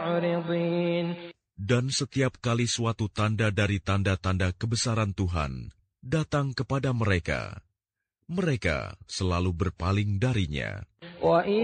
مُعْرِضِينَ. Dan setiap kali suatu tanda dari tanda-tanda kebesaran Tuhan datang kepada mereka, mereka selalu berpaling darinya.